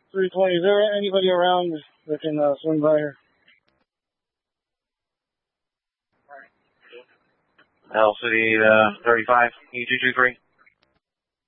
320. Is there anybody around that can swing by here? L City 35, E223.